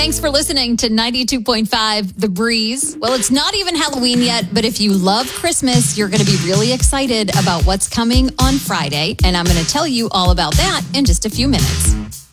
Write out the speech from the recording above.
Thanks for listening to 92.5 The Breeze. Well, it's not even Halloween yet, but if you love Christmas, you're going to be really excited about what's coming on Friday. And I'm going to tell you all about that in just a few minutes.